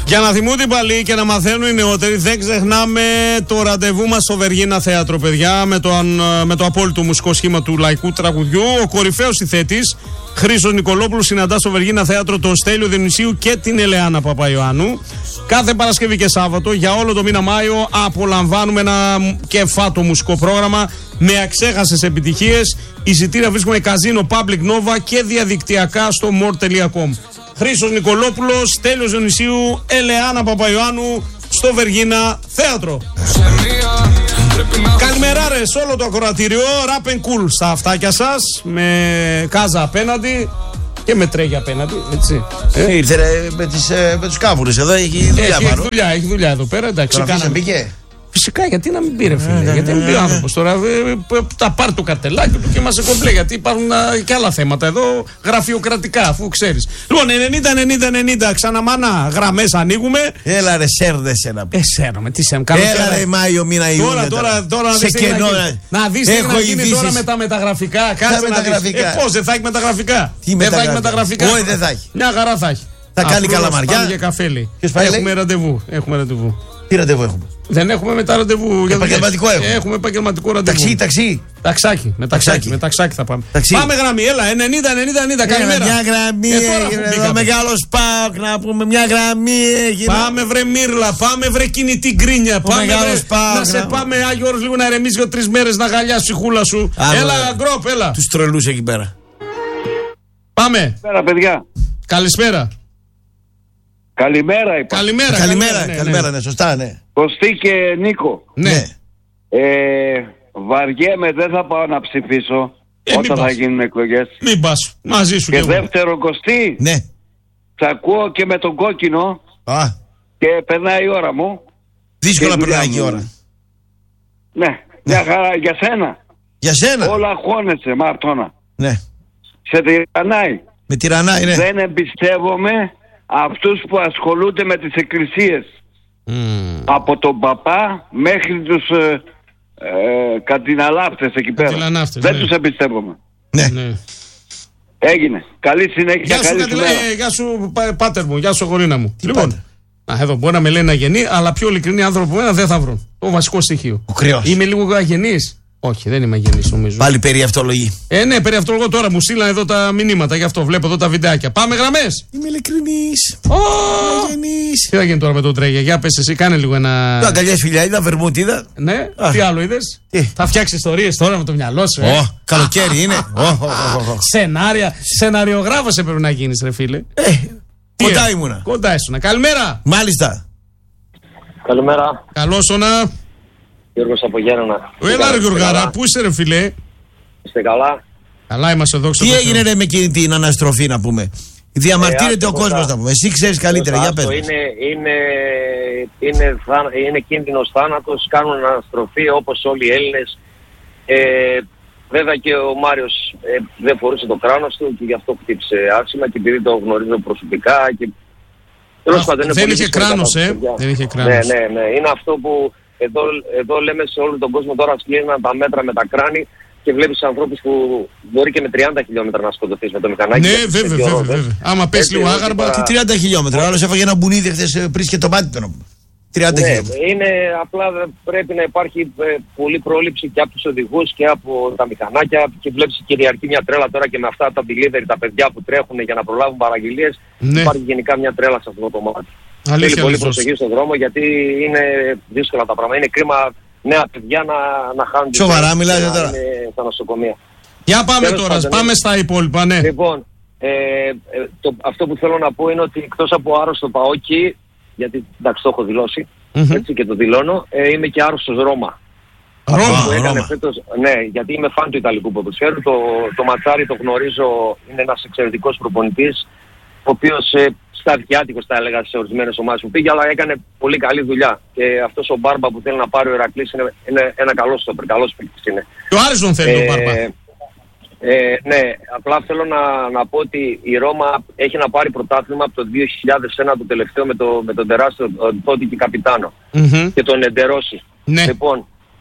Για να θυμούνται οι παλιοί και να μαθαίνουν οι νεότεροι, δεν ξεχνάμε το ραντεβού μας στο Βεργίνα Θέατρο, παιδιά, με το απόλυτο μουσικό σχήμα του λαϊκού τραγουδιού. Ο κορυφαίος ηθέτης Χρήστος Νικολόπουλος συναντά στο Βεργίνα Θέατρο τον Στέλιο Διονυσίου και την Ελεάνα Παπαϊωάννου. Κάθε Παρασκευή και Σάββατο για όλο το μήνα Μάιο απολαμβάνουμε ένα κεφάτο μουσικό πρόγραμμα με αξέχαστες επιτυχίες. Εισιτήρια βρίσκουμε καζίνο Public Nova και διαδικτυακά στο more.com. Χρήστος Νικολόπουλος, Στέλιος Διονυσίου, Ελεάνα Παπαϊωάννου στο Βεργίνα Θέατρο. Καλημέρα ρε σε όλο το ακροατήριο. Rap and cool στα αυτάκια σας, με Κάζα απέναντι και με Τρέγια απέναντι, έτσι. Ήρθε με τους κάβουρες εδώ, έχει δουλειά. Έχει δουλειά εδώ πέρα, εντάξει. Μπήκε. Φυσικά, γιατί να μην πήρε, φίλε. Γιατί να μην πήρε ο άνθρωπος τώρα. Θα πάρει το καρτελάκι του και είμαστε κομπλέ. Γιατί υπάρχουν και άλλα θέματα εδώ, γραφειοκρατικά, αφού ξέρεις. Λοιπόν, 90-90-90, ξαναμάνα, γραμμές ανοίγουμε. Έλα ρε, σέρδες ένα. Σέρνομαι, τι σέρνομαι. Έλα ρε, Μάιο, μήνα Ιούνιο. Τώρα να δεις τι να γίνει τώρα με τα μεταγραφικά. Κάτσε να δεις. Πώς δεν θα έχει μεταγραφικά. Δεν θα έχει μεταγραφικά. Όχι, δεν θα έχει. Μια χαρά θα έχει. Θα κάνει καλαμαριά. Πάμε για καφέλι. Έχουμε ραντεβού. Τι ραντεβού έχουμε? Δεν έχουμε μετά ραντεβού. Επαγγελματικό έχουμε. Έχουμε επαγγελματικό ραντεβού. Ταξί. Με ταξάκι θα πάμε. Ταξί. Πάμε γραμμή, έλα. 90-90-90. Καλημέρα. Μια γραμμή. Εδώ μεγάλος ΠΑΟΚ να πούμε. Μια γραμμή. Πάμε βρε Μύρλα. Πάμε βρε κινητή γκρίνια. Πάμε να σε πάμε Άγιο Όρος λίγο να ηρεμείς 2-3 μέρες να γαλιάσει η χούλα σου. Έλα γκροπ, έλα. Τους τρελούς εκεί πέρα. Πάμε. Καλημέρα, παιδιά. Καλησπέρα. Καλημέρα, είπα. Καλημέρα, ναι, σωστά, ναι. Κωστή και Νίκο. Ναι. Βαριέμαι, δεν θα πάω να ψηφίσω όταν θα γίνουν εκλογές. Μην πας, μαζί σου. Και δεύτερο, Κωστή, ναι. Θα ακούω και με τον κόκκινο και περνάει η ώρα μου. Δύσκολα περνάει η ώρα. Ναι, μια χαρά για σένα. Για σένα. Όλα αγχώνεσαι, Μαρτώνα. Ναι. Σε τυραννάει. Με τυραννάει, ναι. Δεν εμπιστεύομαι αυτούς που ασχολούνται με τις εκκλησίες. Από τον παπά μέχρι τους καντιναλάφτες εκεί πέρα. Δεν τους εμπιστεύομαι. Ναι. Έγινε. Καλή συνέχεια. Γεια σου πάτερ μου, γεια σου γορίνα μου. Λοιπόν, εδώ μπορεί να με λένε αγενή, αλλά πιο ειλικρινή άνθρωπο από μένα δεν θα βρουν. Το βασικό στοιχείο. Ο κρυός. Είμαι λίγο αγενής. Όχι, δεν είμαι αγενής νομίζω. Πάλι περί αυτολογή. Ναι, περί αυτολογώ τώρα. Μου στείλανε εδώ τα μηνύματα, γι' αυτό βλέπω εδώ τα βιντεάκια. Πάμε γραμμές. Είμαι ειλικρινής. Αγενής. Τι θα γίνει τώρα με τον Τρέγια, για πες εσύ, κάνε λίγο ένα. Τα αγκαλιές φιλιά, είδα βερμούτιδα. Ναι, τι άλλο είδες? Θα φτιάξει ιστορίες τώρα με το μυαλό σου. Καλοκαίρι είναι. Σεναριογράφος έπρεπε να γίνεις, ρε φίλε. Κοντά ήμουνα. Κοντά ήσουνα. Καλημέρα. Μάλιστα. Καλημέρα. Καλώς όνα. Γιώργος από Γέρνα. Έλα ρε Γιωργάρα, πού είσαι ρε φίλε? Είστε καλά? Καλά είμαστε εδώ. Τι έγινε ρε με εκείνη την αναστροφή να πούμε? Διαμαρτύρεται ο κόσμος να πούμε. Εσύ ξέρεις καλύτερα, για πες. Είναι κίνδυνος θάνατος, κάνουν αναστροφή όπως όλοι οι Έλληνες. Βέβαια και ο Μάριος δεν φορούσε το κράνος του και γι' αυτό χτύπησε άσχημα και επειδή το γνωρίζω προσωπικά και... Δεν είχε κράνος, δεν είχε κράνος. Ναι, είναι αυτό που εδώ λέμε σε όλο τον κόσμο τώρα σκλίναν τα μέτρα με τα κράνη και βλέπεις ανθρώπους που μπορεί και με 30 χιλιόμετρα να σκοτωθείς με το μηχανάκι. Ναι, βέβαια. Άμα πες λίγο άγαρμα. Τι 30 χιλιόμετρα, άλλος έφαγε ένα μπουνίδι χθες πριν και το μάτι του. 30 χιλιόμετρα. Είναι απλά πρέπει να υπάρχει πολλή πρόληψη και από τους οδηγούς και από τα μηχανάκια και βλέπεις κυριαρχεί μια τρέλα τώρα και με αυτά τα delivery, τα παιδιά που τρέχουν για να προλάβουν παραγγελίες. Υπάρχει γενικά μια τρέλα σε αυτό το κομμάτι. Θέλει πολύ προσοχή στον δρόμο γιατί είναι δύσκολα τα πράγματα. Είναι κρίμα νέα παιδιά να χάνουν τη ζωή. Σοβαρά μιλάτε τώρα? Στα νοσοκομεία. Για πάμε τώρα, πάμε στα υπόλοιπα, ναι. Λοιπόν, αυτό που θέλω να πω είναι ότι εκτός από άρρωστο Παόκι, γιατί εντάξει το έχω δηλώσει, έτσι και το δηλώνω, είμαι και άρρωστος Ρώμα. Ρώμα. Φέτος, ναι, γιατί είμαι φαν του Ιταλικού ποδοσφαίρου. Το Ματσάρι το γνωρίζω, είναι ένας εξαιρετικός προπονητής, ο οποίος σταδιάτικος θα έλεγα σε ορισμένες ομάδες που πήγε, αλλά έκανε πολύ καλή δουλειά. Και αυτός ο Μπάρμπα που θέλει να πάρει ο Ηρακλής είναι ένα καλός στόπερ, καλός παίκτης είναι. Το Άριζον θέλει ο Μπάρμπα. Ναι, απλά θέλω να πω ότι η Ρώμα έχει να πάρει πρωτάθλημα από το 2001 το τελευταίο με τον τεράστιο τότε και καπιτάνο και τον Εντερόση. Ναι. Λοιπόν,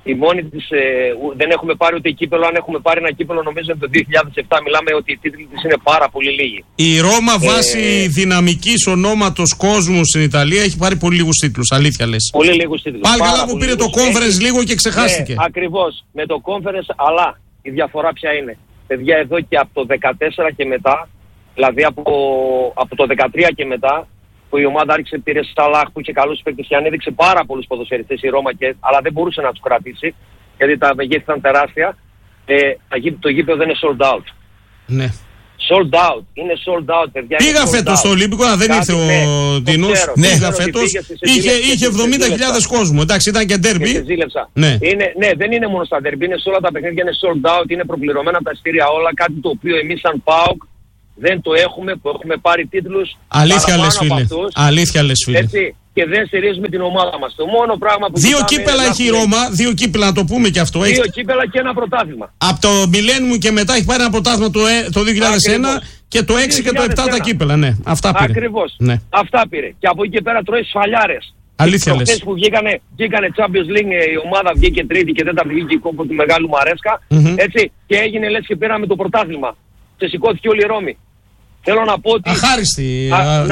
Η μόνη της, δεν έχουμε πάρει ούτε κύπελο. Αν έχουμε πάρει ένα κύπελο, νομίζω το 2007 μιλάμε ότι οι τίτλοι της είναι πάρα πολύ λίγοι. Η Ρώμα βάσει δυναμικής ονόματος κόσμου στην Ιταλία έχει πάρει πολύ λίγους τίτλους. Αλήθεια λες? Πολύ λίγους τίτλους. Πάλι καλά που πήρε το Conference λίγο και ξεχάστηκε. Ακριβώς. Με το Conference, αλλά η διαφορά ποια είναι? Παιδιά, εδώ και από το 14 και μετά, δηλαδή από το 13 και μετά, που η ομάδα άρχισε, πήρε Σαλάχ που είχε καλούς παίκτες και ανέδειξε πάρα πολλούς ποδοσφαιριστές η Ρώμα, αλλά δεν μπορούσε να τους κρατήσει, γιατί τα μεγέθη ήταν τεράστια. Το γήπεδο δεν είναι sold out. Ναι. Sold out. Είναι sold out, παιδιά. Πήγα φέτος στο Ολύμπικο, δεν ήρθε ο Ντίνος. Πήγα φέτος. Είχε 70.000 κόσμο. Εντάξει, ήταν και ντέρμπι. Ναι, δεν είναι μόνο στα ντέρμπι, είναι σε όλα τα παιχνίδια, είναι sold out, είναι προπληρωμένα τα εισιτήρια όλα. Κάτι το οποίο εμείς σαν ΠΑΟΚ δεν το έχουμε, που έχουμε πάρει τίτλους. Αλήθεια λες, φίλε. Αλήθεια λες, φίλε. Έτσι, και δεν στηρίζουμε την ομάδα μας. Το μόνο πράγμα που. Δύο κύπελα έχει η Ρώμα, δύο κύπελα, να το πούμε και αυτό. Δύο κύπελα και ένα πρωτάθλημα. Από το Millennium και μετά έχει πάρει ένα πρωτάθλημα το 2001 και το 6 και το 7 τα κύπελα. Ναι, αυτά πήρε. Ακριβώς. Ναι. Αυτά πήρε. Και από εκεί και πέρα τρώει σφαλιάρες. Αλήθεια λες. Χθες που βγήκανε Champions League, η ομάδα βγήκε τρίτη και δεν τα βγήκε η κόμπο του μεγάλου Μαρέσκα. Έτσι, και έγινε λες και πήραμε το πρωτάθλημα. Και σηκώθηκε όλη η Ρώμη. Θέλω να πω ότι. Αχάριστοι.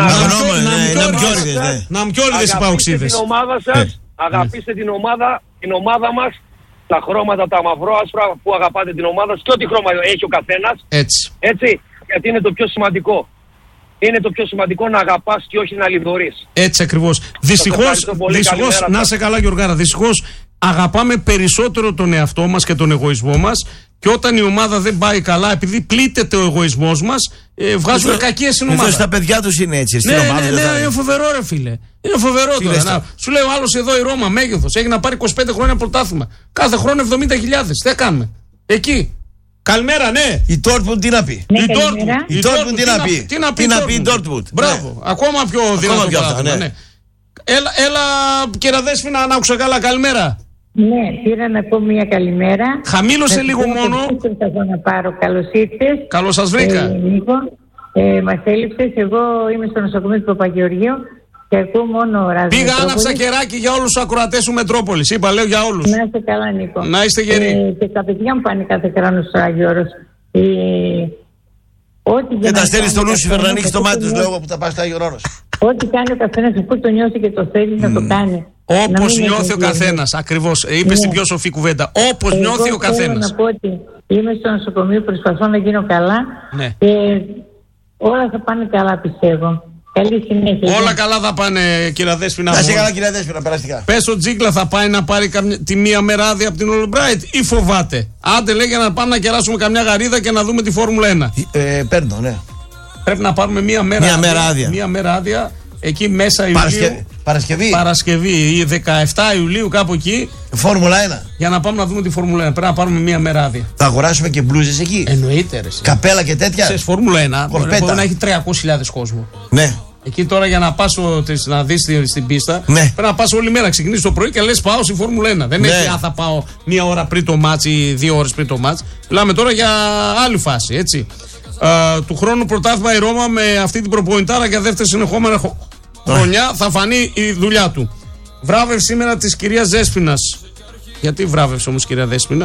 Ναμκιόριδες οι παοξίδες. Την ομάδα σας, αγαπήστε την ομάδα μας, τα χρώματα, τα μαυρό-άσπρα που αγαπάτε την ομάδα σας και ό,τι χρώμα έχει ο καθένας. Έτσι. Γιατί είναι το πιο σημαντικό. Είναι το πιο σημαντικό να αγαπάς και όχι να λιδωρείς. Έτσι ακριβώς. Δυστυχώς, να είσαι καλά, Γιωργάρα, δυστυχώς αγαπάμε περισσότερο τον εαυτό μας και τον εγωισμό μας. Και όταν η ομάδα δεν πάει καλά, επειδή πλήττεται ο εγωισμός μας, βγάζουμε κακίες στην ομάδα. Τα παιδιά τους είναι έτσι. Ναι, είναι φοβερό, ρε φίλε. Είναι φοβερό τώρα. Σου λέει ο άλλος εδώ η Ρώμα, μέγεθος, έχει να πάρει 25 χρόνια πρωτάθλημα. Κάθε χρόνο 70.000. Τι κάνουμε? Εκεί. Καλημέρα, ναι. Η Dortmund τι να πει? Η Dortmund τι να πει η Dortmund? Μπράβο. Ακόμα πιο δυνατό πρωτάθλημα. Έλα, κύριε Δέσποινα, να άκουσα καλά. Καλημέρα. Ναι, πήρα να πω μια καλημέρα. Χαμήλωσε λίγο μόνο. Θα να πάρω. Καλώς ήρθες. Καλώς σας βρήκα. Μας έλειψες. Εγώ είμαι στο νοσοκομείο του Παπαγεωργίου και ακούω μόνο ράδιο. Πήγα, άναψα κεράκι για όλους τους ακροατές του Μετρόπολης. Είπα, λέω για όλους. Να είστε καλά, Νίκο. Να είστε γεροί. Και τα παιδιά μου πάνε κάθε χρόνο στο Άγιο Όρος. Δεν τα στέλνεις στο Λούσιφερ να ανοίξει το μάτι τους λόγω που τα πας στο Άγιο Όρος. Ό,τι κάνει ο καθένας, αφού το νιώθει και το θέλει να το κάνει. Όπως νιώθει ο καθένας, ακριβώς. Είπε στην πιο σοφή κουβέντα. Όπως νιώθει ο καθένας. Θέλω να πω ότι είμαι στο νοσοκομείο, προσπαθώ να γίνω καλά. Ναι. Και όλα θα πάνε καλά, πιστεύω. Καλή συνέχεια. Όλα καλά θα πάνε, κύριε Δέσποινα. Να είσαι καλά, κύριε Δέσποινα, περαστικά. Πες ο Τζίγκλα θα πάει να πάρει τη μία μέρα άδεια από την Ολμπράιτ ή φοβάται? Άντε, λέει, για να πάμε να κεράσουμε καμιά γαρίδα και να δούμε τη Φόρμουλα 1. Παίρνω, ναι. Πρέπει να πάρουμε μία μέρα άδεια. Εκεί μέσα Ιουλίου. Παρασκευή ή 17 Ιουλίου, κάπου εκεί. Φόρμουλα 1. Για να πάμε να δούμε τη Φόρμουλα 1. Πρέπει να πάρουμε μία μέρα άδεια. Θα αγοράσουμε και μπλούζες εκεί. Εννοείται, ρε. Καπέλα και τέτοια. Σε Φόρμουλα 1 μπορεί να έχει 300.000 κόσμο. Ναι. Εκεί τώρα για να πας να δεις στην πίστα, ναι, πρέπει να πας όλη μέρα. Ξεκινήσεις το πρωί και λες πάω στη Φόρμουλα 1. Δεν έχει θα πάω μία ώρα πριν το μάτς ή 2 ώρες πριν το μάτς. Μιλάμε τώρα για άλλη φάση, έτσι. Του χρόνου πρωτάθλημα η Ρώμα με αυτή την προπονητάρα για δεύτερη συνεχόμενα χρονιά θα φανεί η δουλειά του. Βράβευση σήμερα της κυρίας Δέσποινας. Γιατί βράβευση όμως κυρία Δέσποινα?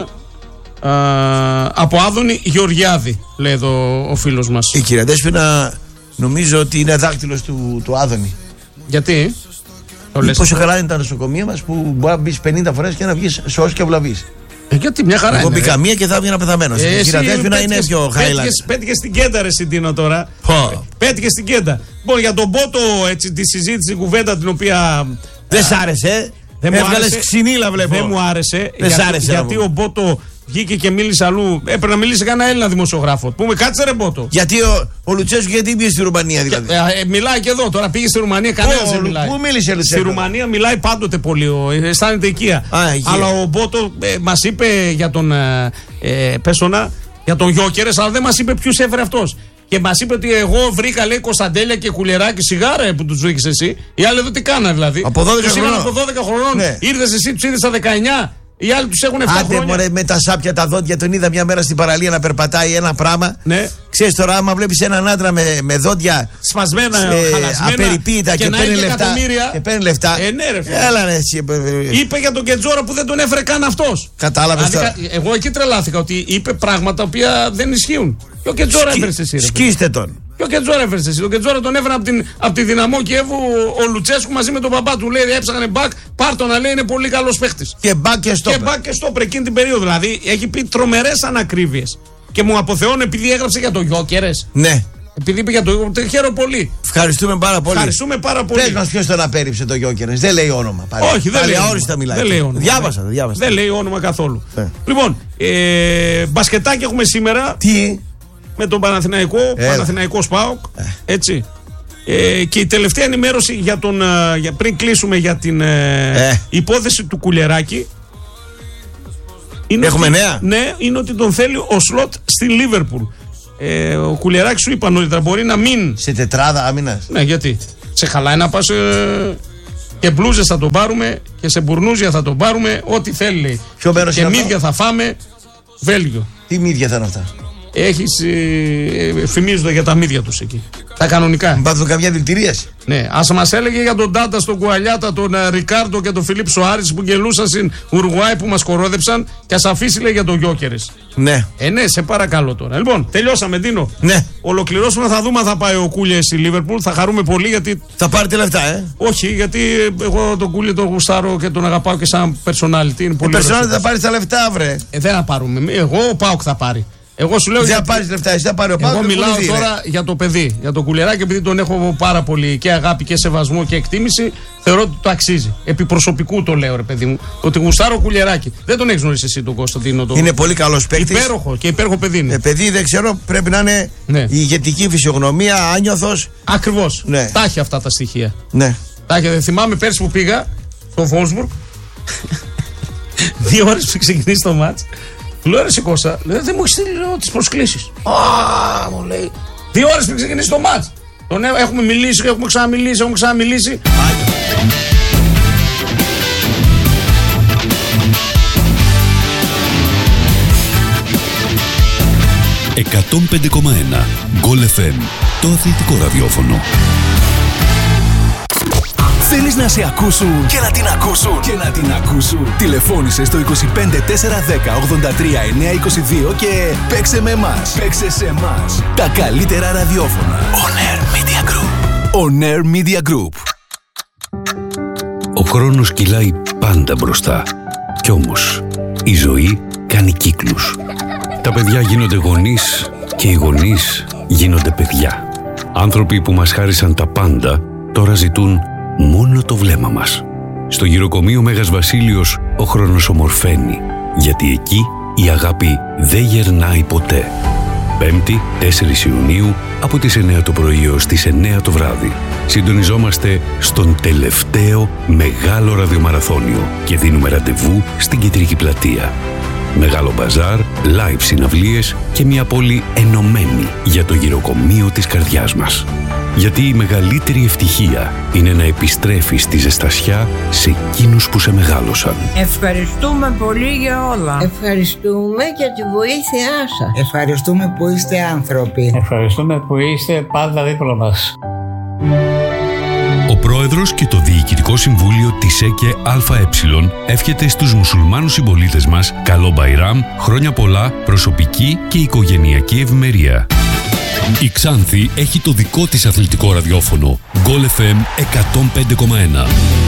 Από Άδωνη Γεωργιάδη, λέει εδώ ο φίλος μας. Η κυρία Δέσποινα νομίζω ότι είναι δάκτυλος του Άδωνη. Γιατί? Πόσο καλά είναι τα νοσοκομεία μας που μπορεί να μπεις 50 φορές και να βγεις σως και βλαβείς. Γιατί μια χαρά. Εγώ μπήκα μία και θα έβγαινα πεθαμένος. Η κυρία Δέσποινα είναι πιο highlight. Πέτυχε στην κέντα, ρε Συντίνο τώρα. Πέτυχε στην κέντα. Λοιπόν, για τον Μπότο, έτσι, τη συζήτηση, την κουβέντα την οποία. Δεν σ' άρεσε. Έβγαλες ξυνήλα, βλέπω. Δεν μου άρεσε. Γιατί ο Μπότο βγήκε και μίλησε αλλού. Έπρεπε να μιλήσει κανένα Έλληνα δημοσιογράφο. Πούμε, κάτσε ρε Μπότο. Γιατί ο Λουτσέσκου γιατί πήγε στη Ρουμανία, δηλαδή? Μιλάει και εδώ. Τώρα πήγε στη Ρουμανία, κανένας δεν μιλάει. Πού μίλησε ο Λουτσέσκου? Στη Ρουμανία μιλάει πάντοτε πολύ. Αισθάνεται οικία. Αλλά ο Μπότο μας είπε για τον Πέσονα, για τον Γιόκερες, αλλά δεν μας είπε ποιους έφερε αυτός. Και μας είπε ότι εγώ βρήκα, λέει, Κωνσταντέλια και Κουλεράκι σιγάρα που τους βρήκες εσύ. Οι άλλοι εδώ τι κάνανε δηλαδή? Από 12 χρονών. Από 12 χρονών. Ναι. Ήρθες εσύ, τους είδες στα 19. Οι άλλοι τους έχουν 7 χρόνια. Μωρέ, με τα σάπια τα δόντια, τον είδα μια μέρα στην παραλία να περπατάει ένα πράγμα. Ναι. Ξέρεις τώρα, άμα βλέπεις έναν άντρα με δόντια σπασμένα, απεριποίητα και παίρνει λεφτά. Ναι, ρε φίλε. Έλα, ρε, εσύ. Είπε για τον Κετζόρα που δεν τον έφερε καν αυτός. Κατάλαβες τώρα. Εγώ εκεί τρελάθηκα ότι είπε πράγματα τα οποία δεν ισχύουν. Και ο Κετζόρα έφερε εσύ. Σκίστε τον. Και ο Κετζόρα έφερε εσύ. Τον Κετζόρα τον έφερε από τη Δυναμό Κιέβου ο Λουτσέσκου μαζί με τον παπά του. Λέει έψαχανε μπακ, πάρ' να λέει είναι πολύ καλός παίχτης. Και μπακ και στόπερ. Και μπακ και στόπερ εκείνη την περίοδο. Δηλαδή έχει πει τρομερές ανακρίβειες. Και μου αποθεώνει επειδή έγραψε για το Γιόκερες. Ναι. Επειδή είπε για το Γιόκερες. Χαίρομαι πολύ. Ευχαριστούμε πάρα πολύ. Ευχαριστούμε πάρα πολύ. Πες μας ποιος τον απέρριψε το Γιόκερες. Δεν λέει όνομα. Όχι, δεν λέει όνομα. Μιλάει. Δεν λέει όνομα. Διάβασα. Δεν λέει όνομα καθόλου. Λοιπόν, μπασκετάκι έχουμε σήμερα. Τι? Με τον Παναθηναϊκό, Παναθηναϊκό ΣΠΑΟΚ. Έτσι. Και η τελευταία ενημέρωση πριν κλείσουμε για την υπόθεση του Κουλιεράκη. Έχουμε νέα. Ναι, είναι ότι τον θέλει ο Σλότ στη Λίβερπουλ. Ο Κουλιεράκης σου είπα νωρίτερα μπορεί να μην. Σε τετράδα άμυνας. Ναι, γιατί. Σε χαλάει να πας. Και μπλούζες θα τον πάρουμε και σε μπουρνούζια θα τον πάρουμε. Ό,τι θέλει. Ποιο μέρος και μύδια θα φάμε. Βέλγιο. Τι μύδια θα είναι αυτά? Φημίζονται για τα μύδια τους εκεί. Τα κανονικά. Μην πάθουν καμιά δηλητηρίαση. Ναι, ας μας έλεγε για τον Τάτα, τον Κουαλιάτα, τον Ρικάρντο και τον Φιλίπ Σοάρης που γελούσαν στην Ουρουάη που μας κορόδεψαν και ας αφήσει λέει για τον Γιόκερες. Ναι. Ναι, σε παρακαλώ τώρα. Λοιπόν, τελειώσαμε, Ντίνο. Ναι. Ολοκληρώσουμε, θα δούμε αν θα πάει ο Κούλιε στη Λίβερπουλ. Θα χαρούμε πολύ γιατί. Θα πάρετε λεφτά, Όχι, γιατί εγώ τον Κούλιε τον γουστάρω και τον αγαπάω και σαν personality. Είναι πολύ personality θα πάρει τα λεφτά, βρε. Δεν θα πάρουμε. Εγώ ο Πάοκ θα πάρει. Εγώ σου λέω. Δεν θα πάρει λεφτά, εσύ θα πάρει ο Πάοκ. Εγώ μιλάω τώρα για το παιδί, για τον Κουλιεράκη, επειδή τον έχω πάρα πολύ και αγάπη και σεβασμό και εκτίμηση. Θεωρώ ότι το αξίζει. Επί προσωπικού το λέω, ρε παιδί μου. Ότι γουστάρω Κουλιεράκη. Δεν τον έχει γνωρίσει εσύ τον Κωνσταντίνο. Είναι πολύ καλό παίκτη. Υπέροχο και υπέροχο παιδί είναι. Παιδί δεν ξέρω, πρέπει να είναι η ηγετική φυσιογνωμία, άνιωθος. Ακριβώς. Ναι. Τα έχει αυτά τα στοιχεία. Ναι. Τα έχει. Θυμάμαι πέρσι που πήγα στο Βόλσμπουργκ. 2 ώρες πριν ξεκινήσει το μάτς. Του λέω ρε Κώστα, δεν μου έχει στείλει τις προσκλήσεις. Μου λέει. 2 ώρες πριν ξεκινήσει το μάτς. Έχουμε μιλήσει, έχουμε ξαναμιλήσει. 105,1 Goal FM, το αθλητικό ραδιόφωνο. Θέλεις να σε ακούσουν και να την ακούσουν. Τηλεφώνησε στο 25410 83 922 και παίξε με εμάς. Παίξε σε εμάς. Τα καλύτερα ραδιόφωνα. On Air Media Group. On Air Media Group. Ο χρόνος κυλάει πάντα μπροστά. Κι όμως η ζωή κάνει κύκλους. Τα παιδιά γίνονται γονείς και οι γονείς γίνονται παιδιά. Άνθρωποι που μας χάρισαν τα πάντα τώρα ζητούν μόνο το βλέμμα μας. Στο γυροκομείο Μέγας Βασίλειος ο χρόνος ομορφαίνει, γιατί εκεί η αγάπη δεν γερνάει ποτέ. 5η, 4 Ιουνίου, από τις 9 το πρωί ως τις 9 το βράδυ. Συντονιζόμαστε στον τελευταίο μεγάλο ραδιομαραθώνιο και δίνουμε ραντεβού στην Κεντρική Πλατεία. Μεγάλο μπαζάρ, live συναυλίες και μια πόλη ενωμένη για το γυροκομείο της καρδιάς μας. Γιατί η μεγαλύτερη ευτυχία είναι να επιστρέφεις τη ζεστασιά σε εκείνους που σε μεγάλωσαν. Ευχαριστούμε πολύ για όλα. Ευχαριστούμε για τη βοήθειά σας. Ευχαριστούμε που είστε άνθρωποι. Ευχαριστούμε που είστε πάντα δίπλα μας. Ο πρόεδρος και το Διοικητικό Συμβούλιο της ΕΚΕ ΑΕ εύχεται στους μουσουλμάνους συμπολίτες μας καλό Μπαϊράμ, χρόνια πολλά, προσωπική και οικογενειακή ευημερία. Η Ξάνθη έχει το δικό της αθλητικό ραδιόφωνο Goal FM 105,1.